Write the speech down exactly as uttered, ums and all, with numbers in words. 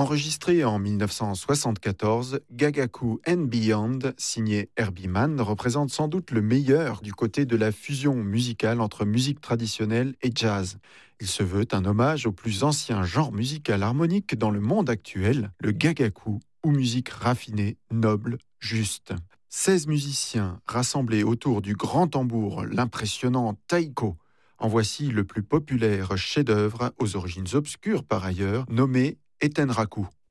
Enregistré en dix-neuf cent soixante-quatorze, Gagaku and Beyond, signé Herbie Mann, représente sans doute le meilleur du côté de la fusion musicale entre musique traditionnelle et jazz. Il se veut un hommage au plus ancien genre musical harmonique dans le monde actuel, le Gagaku, ou musique raffinée, noble, juste. seize musiciens rassemblés autour du grand tambour, l'impressionnant taiko. En voici le plus populaire chef-d'œuvre, aux origines obscures par ailleurs, nommé Etenraku.